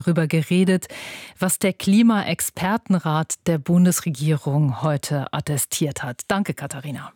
Darüber geredet, was der Klimaexpertenrat der Bundesregierung heute attestiert hat. Danke, Katharina.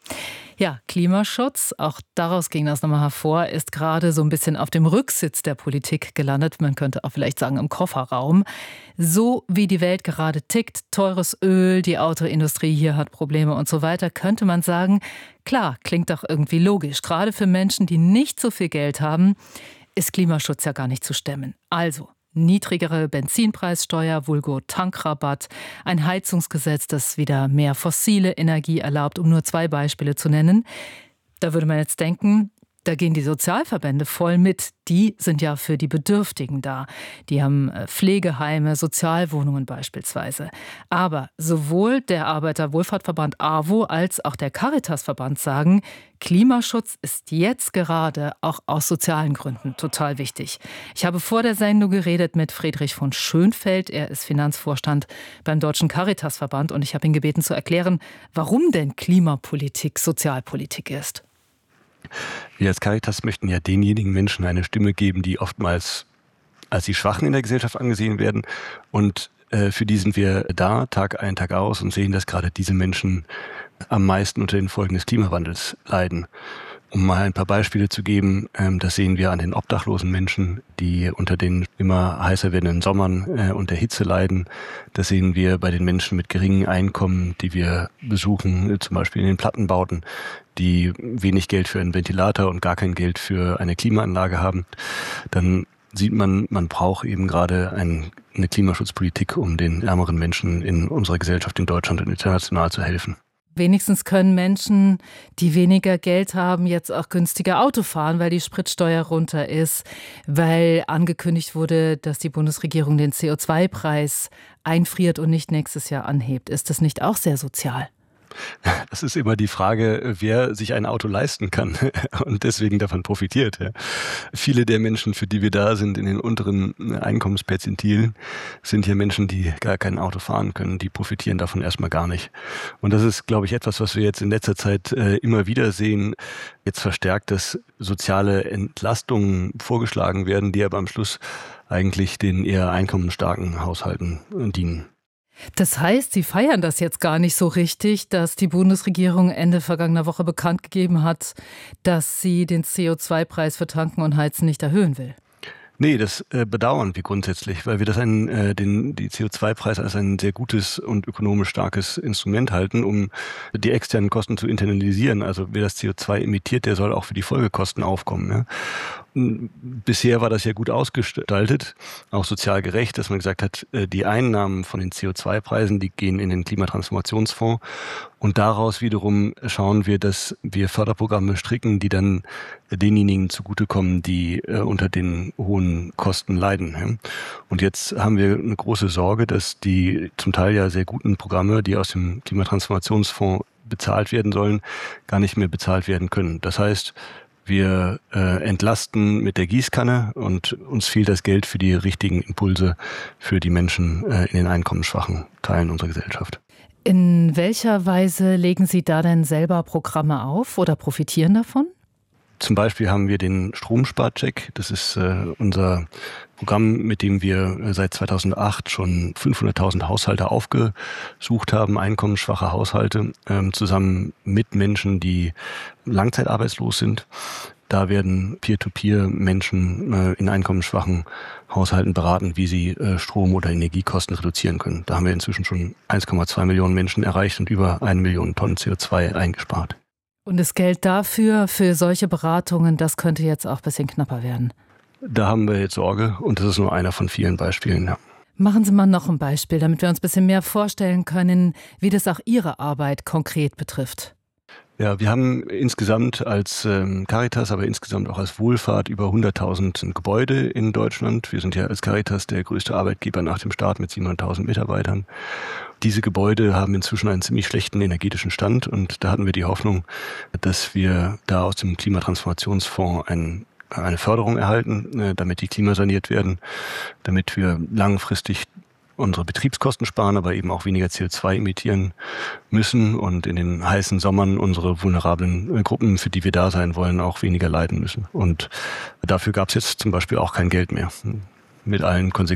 Ja, Klimaschutz, auch daraus ging das nochmal hervor, ist gerade so ein bisschen auf dem Rücksitz der Politik gelandet. Man könnte auch vielleicht sagen im Kofferraum. So wie die Welt gerade tickt, teures Öl, die Autoindustrie hier hat Probleme und so weiter, könnte man sagen, klar, klingt doch irgendwie logisch. Gerade für Menschen, die nicht so viel Geld haben, ist Klimaschutz ja gar nicht zu stemmen. Also niedrigere Benzinpreissteuer, vulgo Tankrabatt, ein Heizungsgesetz, das wieder mehr fossile Energie erlaubt, um nur 2 Beispiele zu nennen. Da würde man jetzt denken, da gehen die Sozialverbände voll mit. Die sind ja für die Bedürftigen da. Die haben Pflegeheime, Sozialwohnungen beispielsweise. Aber sowohl der Arbeiterwohlfahrtverband AWO als auch der Caritasverband sagen, Klimaschutz ist jetzt gerade auch aus sozialen Gründen total wichtig. Ich habe vor der Sendung geredet mit Friedrich von Schönfeld. Er ist Finanzvorstand beim Deutschen Caritasverband und ich habe ihn gebeten zu erklären, warum denn Klimapolitik Sozialpolitik ist. Wir als Caritas möchten ja denjenigen Menschen eine Stimme geben, die oftmals als die Schwachen in der Gesellschaft angesehen werden. Und für die sind wir da, Tag ein, Tag aus, und sehen, dass gerade diese Menschen am meisten unter den Folgen des Klimawandels leiden. Um mal ein paar Beispiele zu geben, das sehen wir an den obdachlosen Menschen, die unter den immer heißer werdenden Sommern und der Hitze leiden. Das sehen wir bei den Menschen mit geringen Einkommen, die wir besuchen, zum Beispiel in den Plattenbauten, die wenig Geld für einen Ventilator und gar kein Geld für eine Klimaanlage haben. Dann sieht man, man braucht eben gerade eine Klimaschutzpolitik, um den ärmeren Menschen in unserer Gesellschaft in Deutschland und international zu helfen. Wenigstens können Menschen, die weniger Geld haben, jetzt auch günstiger Auto fahren, weil die Spritsteuer runter ist, weil angekündigt wurde, dass die Bundesregierung den CO2-Preis einfriert und nicht nächstes Jahr anhebt. Ist das nicht auch sehr sozial? Das ist immer die Frage, wer sich ein Auto leisten kann und deswegen davon profitiert. Ja. Viele der Menschen, für die wir da sind, in den unteren Einkommensperzentilen, sind ja Menschen, die gar kein Auto fahren können. Die profitieren davon erstmal gar nicht. Und das ist, glaube ich, etwas, was wir jetzt in letzter Zeit immer wieder sehen. Jetzt verstärkt, dass soziale Entlastungen vorgeschlagen werden, die aber am Schluss eigentlich den eher einkommensstarken Haushalten dienen. Das heißt, Sie feiern das jetzt gar nicht so richtig, dass die Bundesregierung Ende vergangener Woche bekannt gegeben hat, dass sie den CO2-Preis für Tanken und Heizen nicht erhöhen will. Nee, das bedauern wir grundsätzlich, weil wir das die CO2-Preis als ein sehr gutes und ökonomisch starkes Instrument halten, um die externen Kosten zu internalisieren. Also wer das CO2 emittiert, der soll auch für die Folgekosten aufkommen. Ja? Bisher war das ja gut ausgestaltet, auch sozial gerecht, dass man gesagt hat, die Einnahmen von den CO2-Preisen, die gehen in den Klimatransformationsfonds und daraus wiederum schauen wir, dass wir Förderprogramme stricken, die dann denjenigen zugutekommen, die unter den hohen Kosten leiden. Ja. Und jetzt haben wir eine große Sorge, dass die zum Teil ja sehr guten Programme, die aus dem Klimatransformationsfonds bezahlt werden sollen, gar nicht mehr bezahlt werden können. Das heißt, wir entlasten mit der Gießkanne und uns fehlt das Geld für die richtigen Impulse für die Menschen in den einkommensschwachen Teilen unserer Gesellschaft. In welcher Weise legen Sie da denn selber Programme auf oder profitieren davon? Zum Beispiel haben wir den Stromsparcheck. Das ist unser Programm, mit dem wir seit 2008 schon 500.000 Haushalte aufgesucht haben, einkommensschwache Haushalte, zusammen mit Menschen, die langzeitarbeitslos sind. Da werden Peer-to-Peer Menschen in einkommensschwachen Haushalten beraten, wie sie Strom- oder Energiekosten reduzieren können. Da haben wir inzwischen schon 1,2 Millionen Menschen erreicht und über 1 Million Tonnen CO2 eingespart. Und das Geld dafür, für solche Beratungen, das könnte jetzt auch ein bisschen knapper werden. Da haben wir jetzt Sorge und das ist nur einer von vielen Beispielen. Ja. Machen Sie mal noch ein Beispiel, damit wir uns ein bisschen mehr vorstellen können, wie das auch Ihre Arbeit konkret betrifft. Ja, wir haben insgesamt als Caritas, aber insgesamt auch als Wohlfahrt über 100.000 Gebäude in Deutschland. Wir sind ja als Caritas der größte Arbeitgeber nach dem Staat mit 700.000 Mitarbeitern. Diese Gebäude haben inzwischen einen ziemlich schlechten energetischen Stand und da hatten wir die Hoffnung, dass wir da aus dem Klimatransformationsfonds eine Förderung erhalten, damit die klimasaniert werden, damit wir langfristig unsere Betriebskosten sparen, aber eben auch weniger CO2 emittieren müssen und in den heißen Sommern unsere vulnerablen Gruppen, für die wir da sein wollen, auch weniger leiden müssen. Und dafür gab es jetzt zum Beispiel auch kein Geld mehr. mit allen Konsequenzen